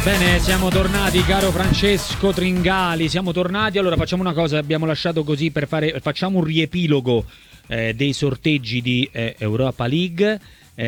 Bene, siamo tornati, caro Francesco Tringali, siamo tornati. Allora facciamo una cosa, abbiamo lasciato così per fare, facciamo un riepilogo dei sorteggi di Europa League,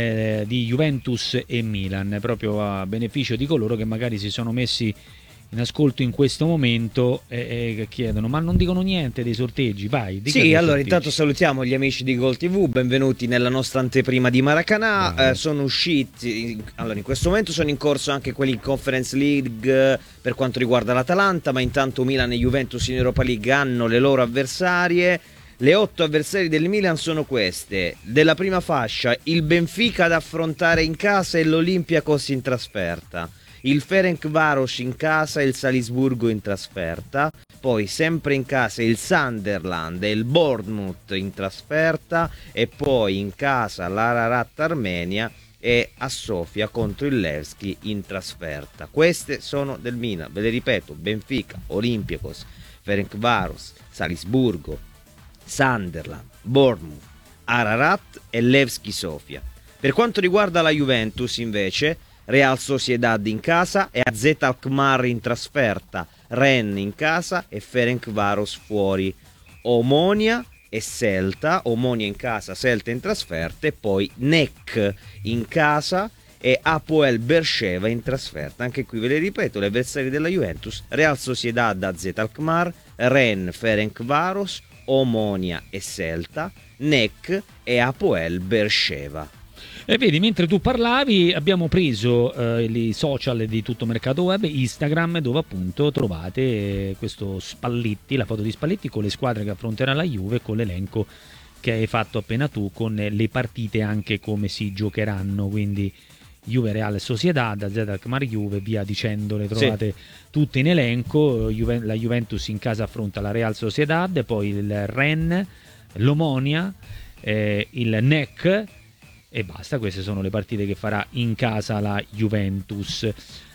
di Juventus e Milan, proprio a beneficio di coloro che magari si sono messi in ascolto in questo momento e chiedono, ma non dicono niente dei sorteggi? Vai, dica. Sì, allora sorteggi. intanto salutiamo gli amici di Gol TV, benvenuti nella nostra anteprima di Maracanã. Sono usciti, allora in questo momento sono in corso anche quelli in Conference League per quanto riguarda l'Atalanta, ma intanto Milan e Juventus in Europa League hanno le loro avversarie. Le 8 avversarie del Milan sono queste: della prima fascia il Benfica da affrontare in casa e l'Olympiacos in trasferta, il Ferencváros in casa e il Salisburgo in trasferta, poi sempre in casa il Sunderland e il Bournemouth in trasferta, e poi in casa l'Ararat Armenia e a Sofia contro il Levski in trasferta. Queste sono del Milan, ve le ripeto: Benfica, Olympiacos, Ferencváros, Salisburgo, Sunderland, Bournemouth, Ararat e Levski Sofia. Per quanto riguarda la Juventus invece, Real Sociedad in casa e AZ Alkmaar in trasferta, Rennes in casa e Ferencváros fuori, Omonia e Celta, Omonia in casa, Celta in trasferta, e poi NEC in casa e Apoel Beersheva in trasferta. Anche qui ve le ripeto: le avversarie della Juventus: Real Sociedad, AZ Alkmaar, Rennes, Ferencváros, Omonia e Celta, NEC e Apoel Beersheva. E vedi, mentre tu parlavi abbiamo preso i social di Tutto Mercato Web, Instagram, dove appunto trovate questo Spalletti, la foto di Spalletti con le squadre che affronterà la Juve, con l'elenco che hai fatto appena tu, con le partite anche come si giocheranno, quindi Juve, Real Sociedad, AZ Alkmaar, Juve, via dicendo, le trovate tutte in elenco. La Juventus in casa affronta la Real Sociedad, poi il Rennes, l'Omonia, il NEC, e basta. Queste sono le partite che farà in casa la Juventus.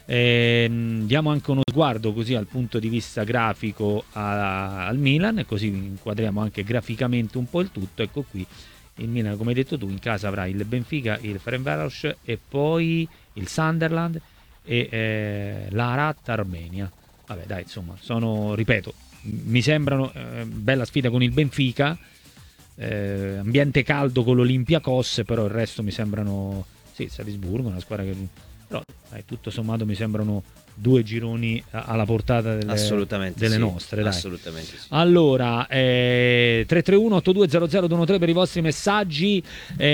Diamo anche uno sguardo così al punto di vista grafico al Milan, e così inquadriamo anche graficamente un po' il tutto. Ecco qui il Milan, come hai detto tu, in casa avrà il Benfica, il Ferencváros e poi il Sunderland e l'Ararat Armenia. Vabbè dai, insomma, sono, ripeto, mi sembrano bella sfida con il Benfica, ambiente caldo con l'Olympiacos, però il resto mi sembrano, sì, Salisburgo, una squadra che, però dai, tutto sommato mi sembrano due gironi alla portata delle nostre, dai. Assolutamente sì. Allora 331 8200 213 per i vostri messaggi.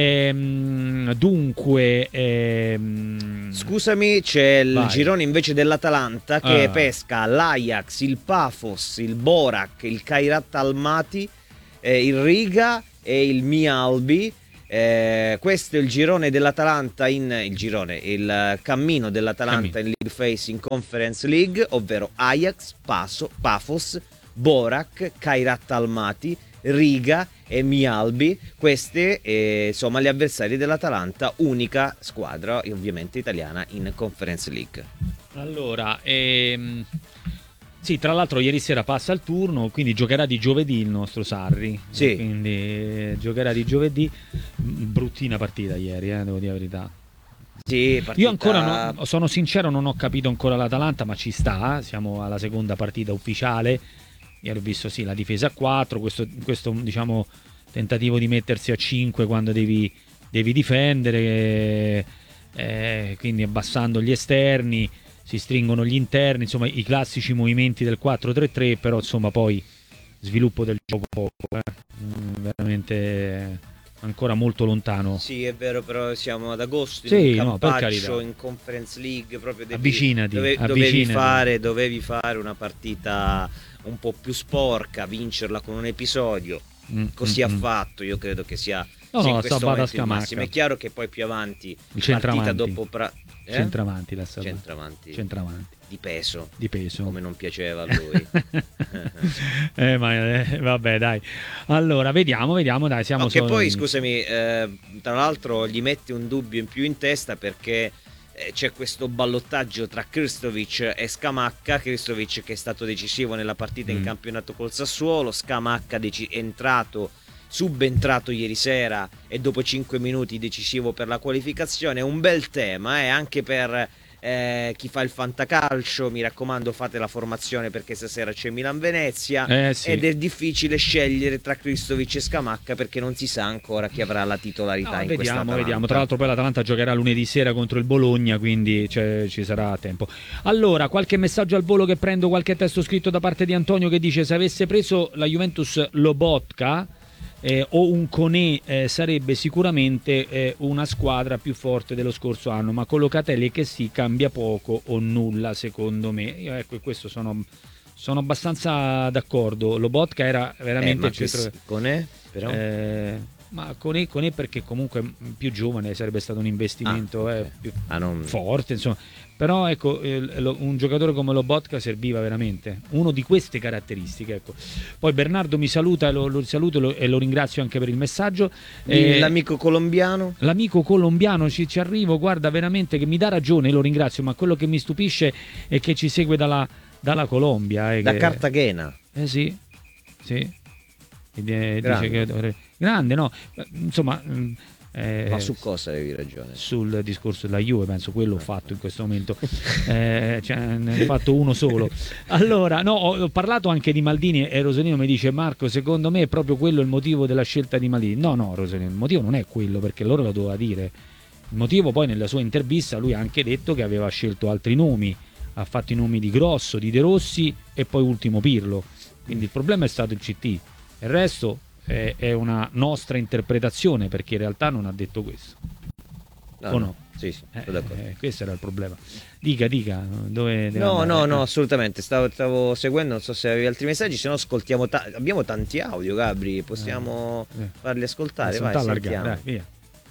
Dunque scusami, c'è il vai. girone invece dell'Atalanta che pesca l'Ajax, il Pafos, il Borak, il Kairat Almaty, il Riga e il Mialbi. Questo è il girone dell'Atalanta il cammino dell'Atalanta in League Phase in Conference League, ovvero Ajax, Pafos, Borak, Kairat Almaty, Riga e Mialbi. Queste insomma le avversarie dell'Atalanta, unica squadra ovviamente italiana in Conference League. Allora sì, tra l'altro ieri sera passa il turno, quindi giocherà di giovedì il nostro Sarri. Sì. Quindi giocherà di giovedì. Bruttina partita ieri, devo dire la verità. Sì, partita... Io ancora sono sincero, non ho capito ancora l'Atalanta, ma ci sta. Siamo alla seconda partita ufficiale. Ieri ho visto la difesa a 4, questo diciamo tentativo di mettersi a 5 quando devi difendere, quindi abbassando gli esterni, si stringono gli interni, insomma i classici movimenti del 4-3-3, però insomma poi sviluppo del gioco poco, veramente ancora molto lontano. Sì, è vero, però siamo ad agosto, sì, in no, per carità, in Conference League, proprio dovevi fare una partita un po' più sporca, vincerla con un episodio, così ha fatto. Io credo che sia in questo momento il massimo. È chiaro che poi più avanti, il partita dopo centravanti di peso, come non piaceva a lui. Vabbè dai, allora vediamo dai, siamo che poi scusami, tra l'altro gli mette un dubbio in più in testa, perché c'è questo ballottaggio tra Krstovic e Scamacca. Krstovic che è stato decisivo nella partita in campionato col Sassuolo, Scamacca subentrato ieri sera e dopo 5 minuti decisivo per la qualificazione. È un bel tema, anche per chi fa il fantacalcio, mi raccomando fate la formazione perché stasera c'è Milan-Venezia, sì. ed è difficile scegliere tra Krstovic e Scamacca perché non si sa ancora chi avrà la titolarità in questa Atalanta. Vediamo, tra l'altro poi l'Atalanta giocherà lunedì sera contro il Bologna, quindi ci sarà tempo. Allora, qualche messaggio al volo che prendo, qualche testo scritto da parte di Antonio che dice: se avesse preso la Juventus Lobotka o un Koné sarebbe sicuramente una squadra più forte dello scorso anno, ma con Locatelli che sì cambia poco o nulla secondo me. Io ecco, questo sono abbastanza d'accordo. Lobotka era veramente Koné però ma Koné perché comunque più giovane, sarebbe stato un investimento più forte, insomma. Però ecco, un giocatore come Lobotka serviva veramente, uno di queste caratteristiche, ecco. Poi Bernardo mi saluta, lo saluto e lo ringrazio anche per il messaggio. L'amico colombiano ci arrivo, guarda, veramente che mi dà ragione, lo ringrazio, ma quello che mi stupisce è che ci segue dalla Colombia, da Cartagena. Sì. Dice che grande, no? Insomma, ma su cosa avevi ragione? Sul discorso della Juve, penso quello ho fatto in questo momento. Ne ho fatto uno solo. Allora, no, ho parlato anche di Maldini e Rosolino mi dice: Marco, secondo me è proprio quello il motivo della scelta di Maldini. No, Rosolino, il motivo non è quello, perché loro lo doveva dire. Il motivo poi nella sua intervista lui ha anche detto che aveva scelto altri nomi, ha fatto i nomi di Grosso, di De Rossi e poi ultimo Pirlo. Quindi il problema è stato il CT. Il resto è una nostra interpretazione, perché in realtà non ha detto questo. No? Sì, sono d'accordo. Questo era il problema. Dica dove deve no, andare? No, assolutamente, stavo seguendo, non so se avevi altri messaggi, se no ascoltiamo abbiamo tanti audio, Gabri, possiamo farli ascoltare, vai, sentiamo. Dai, via.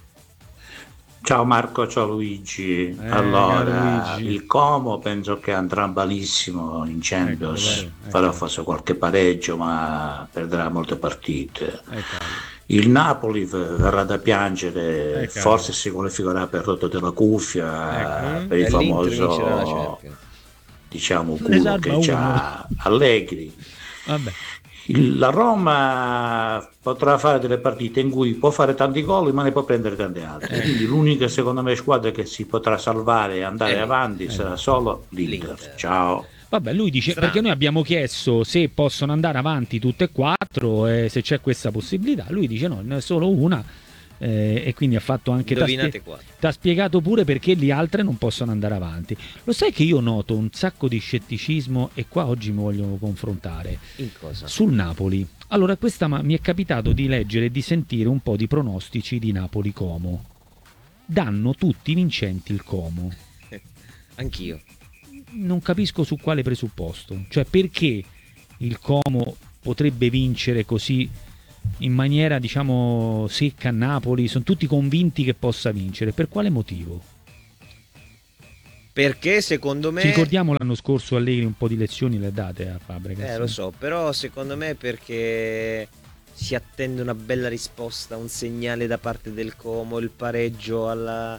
Ciao Marco, ciao Luigi. Allora, Luigi. il Como penso che andrà malissimo in Champions, farà forse qualche pareggio, ma perderà molte partite. Il Napoli verrà da piangere, forse si qualificherà per rotto della cuffia, per il famoso culo che c'ha Allegri. Vabbè. La Roma potrà fare delle partite in cui può fare tanti gol ma ne può prendere tante altre, quindi l'unica secondo me squadra che si potrà salvare e andare avanti sarà solo l'Inter. Ciao. Vabbè, lui dice perché noi abbiamo chiesto se possono andare avanti tutte e quattro, se c'è questa possibilità. Lui dice no, ne è solo una, e quindi ha fatto anche t'ha spiegato pure perché le altre non possono andare avanti. Lo sai che io noto un sacco di scetticismo, e qua oggi mi voglio confrontare in cosa? Sul Napoli. Allora, mi è capitato di leggere e di sentire un po' di pronostici di Napoli-Como. Danno tutti vincenti il Como. Anch'io. Non capisco su quale presupposto, cioè perché il Como potrebbe vincere così in maniera diciamo secca a Napoli. Sono tutti convinti che possa vincere, per quale motivo? Perché secondo me, ci ricordiamo l'anno scorso Allegri un po' di lezioni le ha date a Fabregas. Lo so, però secondo me perché si attende una bella risposta, un segnale da parte del Como, il pareggio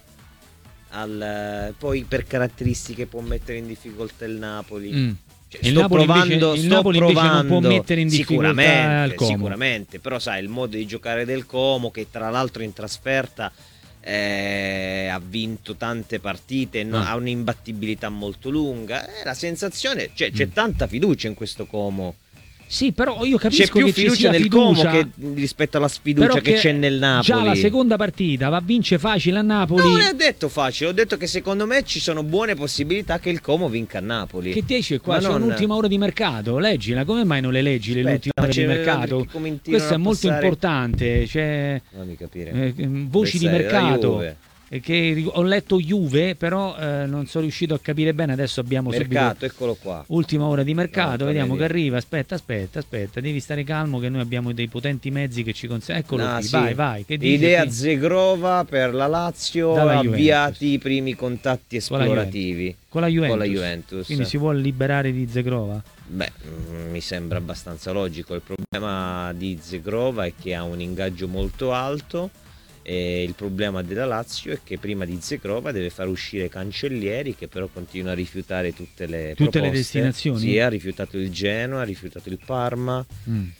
poi per caratteristiche può mettere in difficoltà il Napoli. Cioè, il Napoli invece non può mettere in difficoltà il Como. Sicuramente, però sai, il modo di giocare del Como, che tra l'altro in trasferta ha vinto tante partite, ha un'imbattibilità molto lunga, la sensazione, cioè, c'è tanta fiducia in questo Como. Sì, però io capisco c'è più che fiducia ci sia nel fiducia, Como che rispetto alla sfiducia che c'è nel Napoli. Già la seconda partita va a vincere facile a Napoli. Non ho detto facile, ho detto che secondo me ci sono buone possibilità che il Como vinca a Napoli. Che dice qua? C'è un'ultima ora di mercato, leggila, come mai non le leggi le ultime ore di mercato? Questo è molto importante, c'è voci di mercato. Che ho letto Juve, però non sono riuscito a capire bene. Adesso abbiamo mercato, eccolo qua. Ultima ora di mercato, vediamo che arriva. Aspetta, devi stare calmo che noi abbiamo dei potenti mezzi che ci consentono. Eccolo qui, vai. Che dici? Idea Zegrova per la Lazio, avviati i primi contatti esplorativi con la Juventus. Quindi si vuole liberare di Zegrova? Beh, mi sembra abbastanza logico. Il problema di Zegrova è che ha un ingaggio molto alto. E il problema della Lazio è che prima di Zegrova deve far uscire Cancellieri, che però continua a rifiutare tutte le proposte. Destinazioni. Sì, ha rifiutato il Genoa, ha rifiutato il Parma,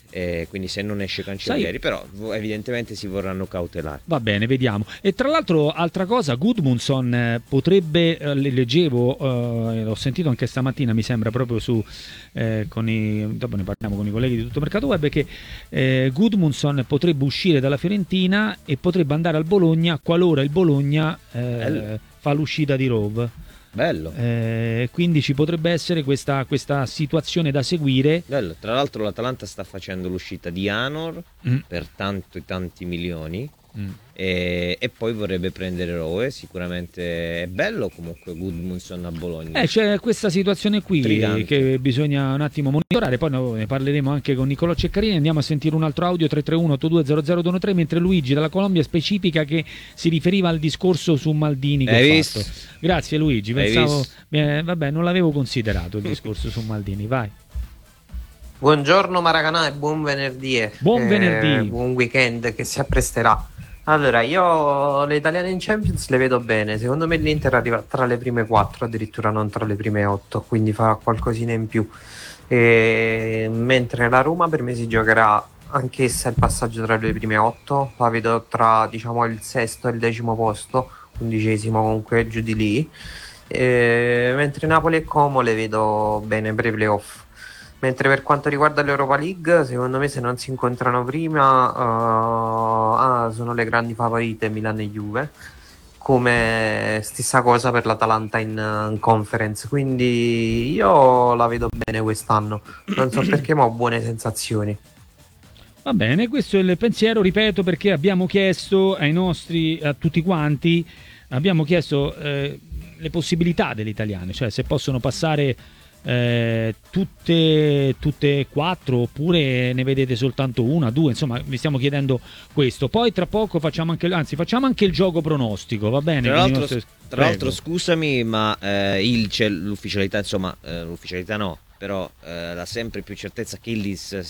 quindi se non esce Cancellieri, però evidentemente si vorranno cautelare. Va bene, vediamo. E tra l'altro, altra cosa, Gudmundsson potrebbe, leggevo, l'ho sentito anche stamattina, mi sembra proprio su dopo ne parliamo con i colleghi di Tutto Mercato Web, che Gudmundsson potrebbe uscire dalla Fiorentina e potrebbe andare al Bologna qualora il Bologna fa l'uscita di Rove. Bello. Quindi ci potrebbe essere questa situazione da seguire. Bello. Tra l'altro l'Atalanta sta facendo l'uscita di Anor per tanti milioni e poi vorrebbe prendere Rowe. Sicuramente è bello comunque Gudmundsson a Bologna. C'è questa situazione qui che bisogna un attimo monitorare. Poi ne parleremo anche con Nicolò Ceccarini. Andiamo a sentire un altro audio 331-8200-213, mentre Luigi dalla Colombia specifica che si riferiva al discorso su Maldini che Hai ho visto? fatto. Grazie Luigi, pensavo vabbè, non l'avevo considerato il discorso su Maldini. Vai. Buongiorno Maracanà e buon venerdì. Buon venerdì. Buon weekend che si appresterà. Allora, io le italiane in Champions le vedo bene. Secondo me l'Inter arriva tra le prime 4, addirittura non tra le prime 8, quindi fa qualcosina in più. Mentre la Roma per me si giocherà anch'essa il passaggio tra le prime 8, la vedo tra diciamo il sesto e il 10° posto, 11° comunque giù di lì. Mentre Napoli e Como le vedo bene per i playoff. Mentre per quanto riguarda l'Europa League, secondo me se non si incontrano prima sono le grandi favorite Milan e Juve, come stessa cosa per l'Atalanta in Conference, quindi io la vedo bene quest'anno, non so perché ma ho buone sensazioni. Va bene, questo è il pensiero, ripeto, perché abbiamo chiesto a tutti quanti, abbiamo chiesto le possibilità delle italiane, cioè se possono passare tutte e 4 oppure ne vedete soltanto una, 2, insomma vi stiamo chiedendo questo. Poi tra poco facciamo anche il gioco pronostico, va bene? Tra l'altro scusami, ma c'è l'ufficialità, insomma l'ufficialità no, però la sempre più certezza che Illis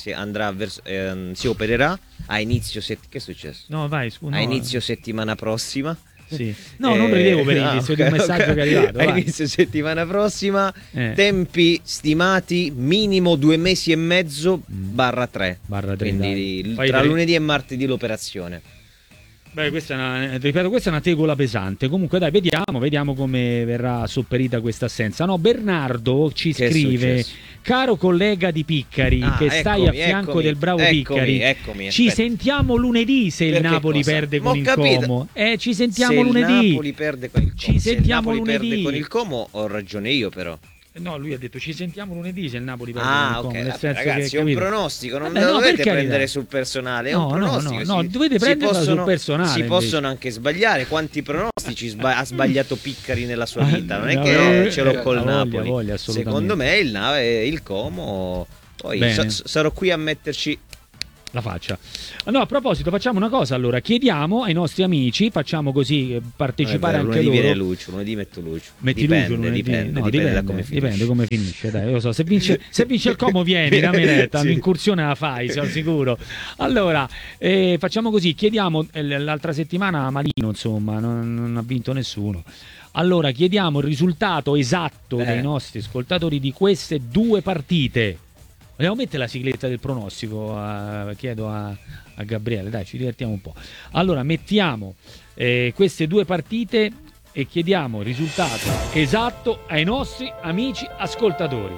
si opererà a inizio che è successo? No, vai, a inizio settimana prossima. Sì. No, non ridevo per Illis, di un messaggio che è arrivato. A inizio settimana prossima, tempi stimati minimo 2 mesi e mezzo /3. Quindi tra lunedì e martedì l'operazione. Beh, questa è una tegola pesante. Comunque dai, vediamo come verrà sopperita questa assenza. No, Bernardo ci scrive: caro collega di Piccari, che stai a fianco del bravo Piccari, ci sentiamo lunedì se il Napoli perde con il Como. Ci sentiamo lunedì. Se il Napoli perde con il Como. Se il Napoli perde con il Como, ho ragione io però. No, lui ha detto ci sentiamo lunedì se il Napoli perde con il Como. Nel senso ragazzi, è un pronostico, non dovete prendere sul personale, è un pronostico. No, dovete prendere sul personale. Si possono anche sbagliare. Quanti pronostici ha sbagliato Piccari nella sua vita? Non è che ce l'ho col Napoli. Secondo me il Como. Poi sarò qui a metterci la faccia. No, a proposito, facciamo una cosa allora, chiediamo ai nostri amici, facciamo così partecipare anche loro. Viene Lucio, lunedì metto Lucio. Dipende da come finisce. Dipende come finisce, dai, lo so, se vince il Como vieni, dammi retta, un'incursione la fai, sono sicuro. Allora, facciamo così, chiediamo l'altra settimana Malino, insomma, non ha vinto nessuno. Allora, chiediamo il risultato esatto dei nostri ascoltatori di queste 2 partite. Vogliamo mettere la sigletta del pronostico? Chiedo a Gabriele, dai, ci divertiamo un po'. Allora, mettiamo queste 2 partite e chiediamo il risultato esatto ai nostri amici ascoltatori.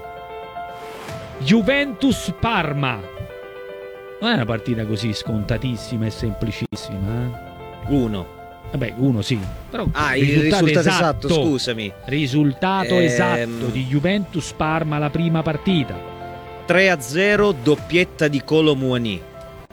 Juventus-Parma. Non è una partita così scontatissima e semplicissima. 1. Vabbè, 1 sì. Però il risultato esatto, scusami. Risultato esatto di Juventus-Parma la prima partita. 3-0, doppietta di Kolo Muani.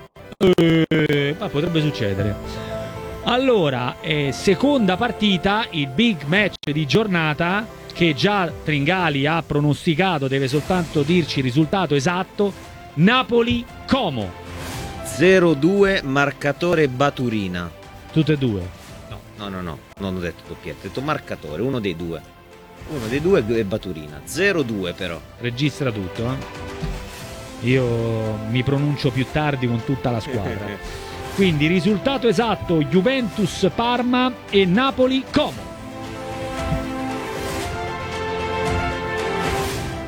Ma potrebbe succedere. Allora, seconda partita, il big match di giornata che già Tringali ha pronosticato, deve soltanto dirci il risultato esatto. Napoli-Como. 0-2, marcatore Baturina. Tutte e 2? No, non ho detto doppietta, ho detto marcatore, uno dei due è Baturina. 0-2 però. Registra tutto, Io mi pronuncio più tardi con tutta la squadra. Quindi risultato esatto: Juventus-Parma e Napoli-Como.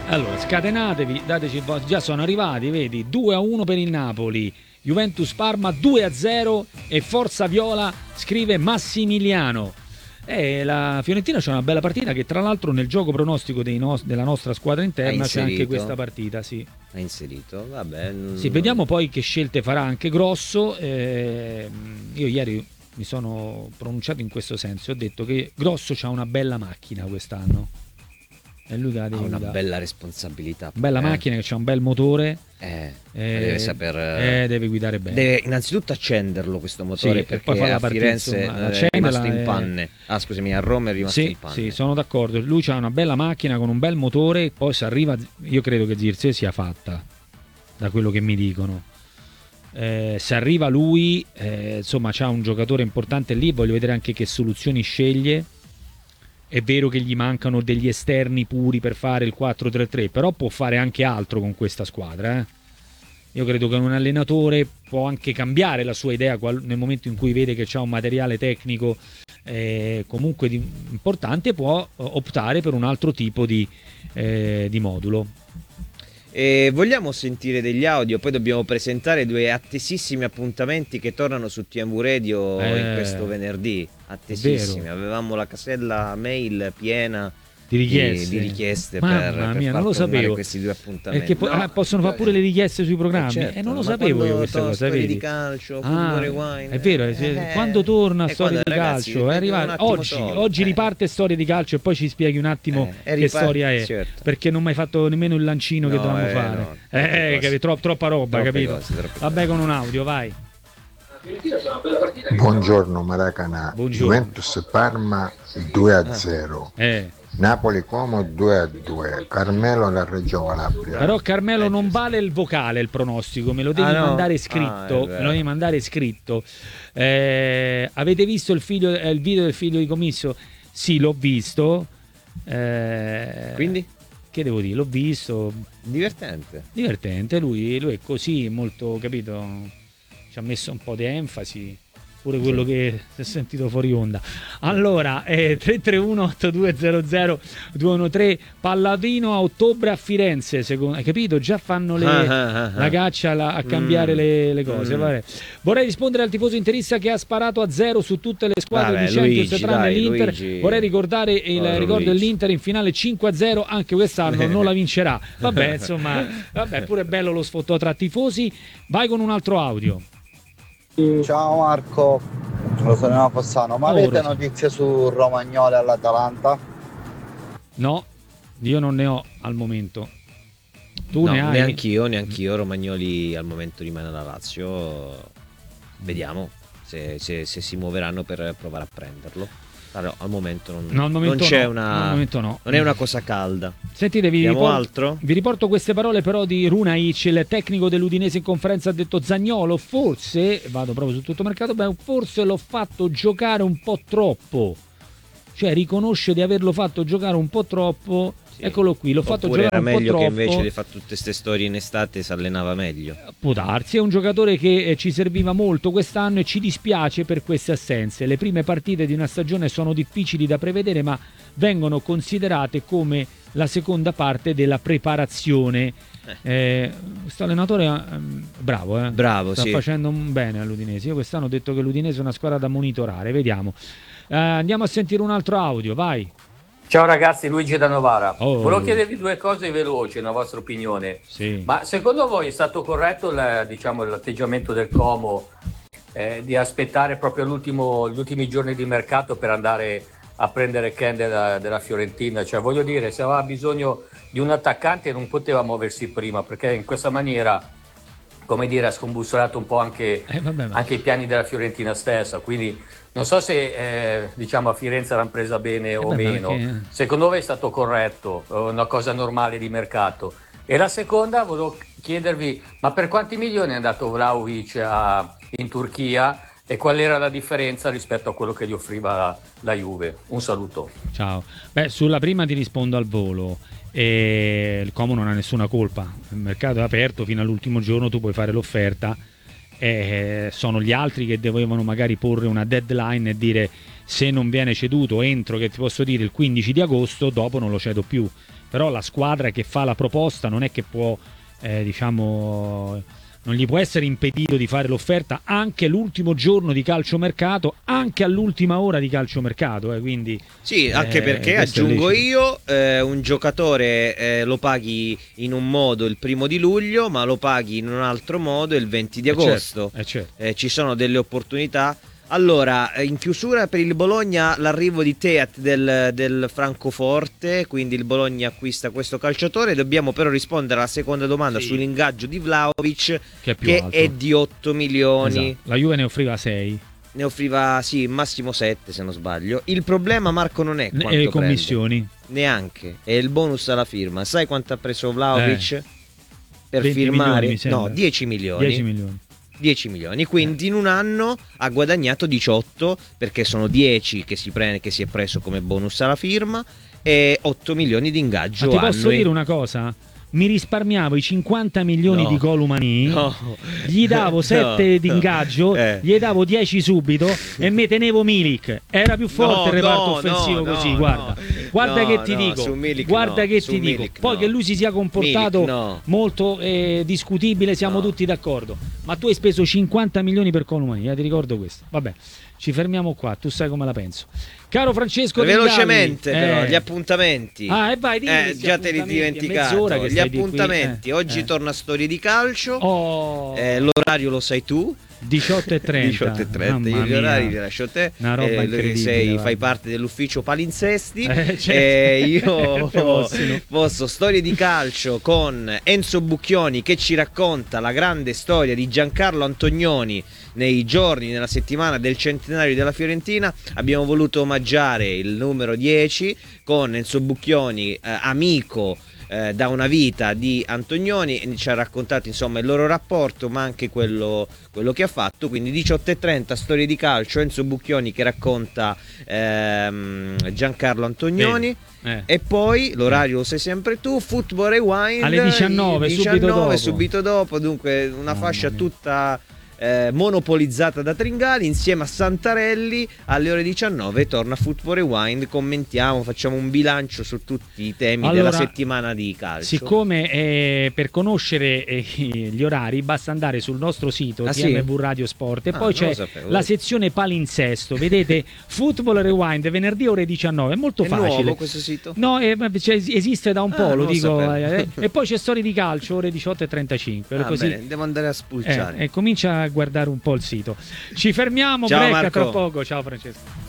Allora, scatenatevi, dateci, già sono arrivati, vedi, 2-1 per il Napoli, Juventus Parma 2-0 e Forza Viola, scrive Massimiliano. La Fiorentina c'è una bella partita che tra l'altro nel gioco pronostico della nostra squadra interna c'è anche questa partita, sì. Ha inserito, vabbè. Sì, vediamo poi che scelte farà anche Grosso. Io ieri mi sono pronunciato in questo senso, ho detto che Grosso c'ha una bella macchina quest'anno. E lui ha una bella responsabilità. Bella macchina che c'ha un bel motore. Deve saper. Deve guidare bene. Deve innanzitutto accenderlo questo motore, sì, perché poi a Firenze è rimasto in panne. Scusami, a Roma è rimasto in panne. Sì, sono d'accordo. Lui c'ha una bella macchina con un bel motore. Poi se arriva, io credo che Zirze sia fatta, da quello che mi dicono. Se arriva lui, insomma, c'ha un giocatore importante lì. Voglio vedere anche che soluzioni sceglie. È vero che gli mancano degli esterni puri per fare il 4-3-3, però può fare anche altro con questa squadra. Io credo che un allenatore può anche cambiare la sua idea nel momento in cui vede che c'ha un materiale tecnico comunque importante, può optare per un altro tipo di modulo. Vogliamo sentire degli audio, poi dobbiamo presentare due attesissimi appuntamenti che tornano su TMV Radio in questo venerdì. Attesissimi, avevamo la casella mail piena di richieste Mamma mia, non lo sapevo. Questi due appuntamenti. Perché possono fare pure le richieste sui programmi. Certo, non lo sapevo io questa cosa. Storie di calcio, rewind. È vero, quando torna Storia di calcio? È arrivato oggi riparte Storia di calcio e poi ci spieghi un attimo che storia è. Certo. Perché non mi hai fatto nemmeno il lancino che dovevamo fare. Troppa roba, capito? Vabbè, con un audio, vai. Buongiorno Maracanà. Juventus Parma 2-0. Napoli Como 2-2. Carmelo da Reggio Calabria. Però Carmelo non vale il vocale, il pronostico, me lo devi mandare scritto. Me lo devi mandare scritto. Avete visto il video del figlio di Commisso? Sì, l'ho visto. Quindi? Che devo dire? L'ho visto. Divertente. Lui è così, molto, capito? Ci ha messo un po' di enfasi, pure quello che si è sentito fuori onda. Allora, 331-8200-213, Palladino a ottobre a Firenze, hai capito? Già fanno la caccia a cambiare le cose. Vabbè. Vorrei rispondere al tifoso interista che ha sparato a 0 su tutte le squadre di Champions tranne l'Inter. Luigi. Vorrei ricordare il ricordo dell'Inter in finale 5-0, anche quest'anno non la vincerà. Vabbè, insomma, pure bello lo sfottò tra tifosi. Vai con un altro audio. Ciao Marco, sono Fossano, ma avete notizie su Romagnoli all'Atalanta? No, io non ne ho al momento. Tu ne hai? Neanch'io. Romagnoli al momento rimane alla Lazio. Vediamo se si muoveranno per provare a prenderlo. Allora, al momento non c'è non è una cosa calda. Sentite, vi riporto queste parole però di Runaic, il tecnico dell'Udinese in conferenza. Ha detto: Zaniolo, forse, vado proprio su tutto mercato, forse l'ho fatto giocare un po' troppo. Cioè riconosce di averlo fatto giocare un po' troppo. Eccolo qui, l'ho fatto giocare un po' troppo. Era meglio che invece di fare tutte queste storie in estate si allenava meglio. Può darsi, è un giocatore che ci serviva molto quest'anno e ci dispiace per queste assenze. Le prime partite di una stagione sono difficili da prevedere, ma vengono considerate come la seconda parte della preparazione. Questo allenatore bravo, sta facendo un bene all'Udinese. Io quest'anno ho detto che l'Udinese è una squadra da monitorare, vediamo. Andiamo a sentire un altro audio, vai. Ciao ragazzi, Luigi da Novara. Volevo chiedervi due cose veloci, una vostra opinione. Sì. Ma secondo voi è stato corretto l'atteggiamento del Como di aspettare proprio gli ultimi giorni di mercato per andare a prendere Ken della Fiorentina? Cioè, voglio dire, se aveva bisogno di un attaccante non poteva muoversi prima, perché in questa maniera, come dire, ha scombussolato un po' anche i piani della Fiorentina stessa. Quindi non so se a Firenze l'hanno presa bene o meno. Perché... Secondo voi è stato corretto, una cosa normale di mercato? E la seconda, volevo chiedervi, ma per quanti milioni è andato Vlahovic in Turchia e qual era la differenza rispetto a quello che gli offriva la Juve? Un saluto. Ciao. Sulla prima ti rispondo al volo. Il Como non ha nessuna colpa, il mercato è aperto fino all'ultimo giorno, tu puoi fare l'offerta. Sono gli altri che dovevano magari porre una deadline e dire: se non viene ceduto entro, che ti posso dire, il 15 di agosto, dopo non lo cedo più. però la squadra che fa la proposta non è che può, diciamo, non gli può essere impedito di fare l'offerta anche l'ultimo giorno di calciomercato, anche all'ultima ora di calciomercato, quindi sì, anche perché aggiungo io, un giocatore lo paghi in un modo il 1° luglio, ma lo paghi in un altro modo il 20 di agosto. Certo. Ci sono delle opportunità. Allora, in chiusura per il Bologna l'arrivo di Teat del Francoforte, quindi il Bologna acquista questo calciatore. Dobbiamo però rispondere alla seconda domanda sull'ingaggio di Vlahovic, che è di 8 milioni. Esatto. La Juve ne offriva 6. Ne offriva massimo 7 se non sbaglio. Il problema, Marco, non è quanto le commissioni prende, neanche, è il bonus alla firma. Sai quanto ha preso Vlahovic per 20 firmare? Milioni, no, 10 milioni. 10 milioni. 10 milioni, quindi in un anno ha guadagnato 18, perché sono 10 che si è preso come bonus alla firma e 8 milioni di ingaggio. Ma ti posso dire una cosa? Mi risparmiavo i 50 milioni di Colomani, gli davo 7 di ingaggio, gli davo 10 subito e me tenevo Milik. Era più forte il reparto offensivo così, guarda che ti dico, guarda che ti dico. Poi che lui si sia comportato molto discutibile, siamo tutti d'accordo. Ma tu hai speso 50 milioni per Colomani, ti ricordo questo. Vabbè, ci fermiamo qua, tu sai come la penso. Caro Francesco velocemente però, gli appuntamenti. Vai, già te li dimenticato. Gli appuntamenti. Oggi torna Storie di Calcio. L'orario lo sai tu. 18:30. Io gli orari li lascio a te. Una roba incredibile. Fai parte dell'ufficio palinsesti. Certo. Io posso Storie di Calcio con Enzo Bucchioni che ci racconta la grande storia di Giancarlo Antonioni nella settimana del centenario della Fiorentina. Abbiamo voluto omaggiare il numero 10 con Enzo Bucchioni, amico da una vita di Antonioni, ci ha raccontato insomma il loro rapporto, ma anche quello che ha fatto. Quindi 18:30 Storie di Calcio, Enzo Bucchioni che racconta Giancarlo Antonioni. E poi l'orario lo sai sempre tu, Football Rewind alle 19 subito dopo, dunque una fascia tutta monopolizzata da Tringali insieme a Santarelli. Alle ore 19 torna Football Rewind, commentiamo, facciamo un bilancio su tutti i temi della settimana di calcio. Siccome per conoscere gli orari basta andare sul nostro sito TMV Radio Sport e poi c'è la sezione palinsesto, vedete Football Rewind venerdì ore 19, è molto facile. Nuovo questo sito? No, esiste da un po', lo dico, e poi c'è Storie di Calcio ore 18:35. Così bene, devo andare a spulciare e comincia a guardare un po' il sito. Ci fermiamo, ciao break Marco. tra poco. Ciao Francesco.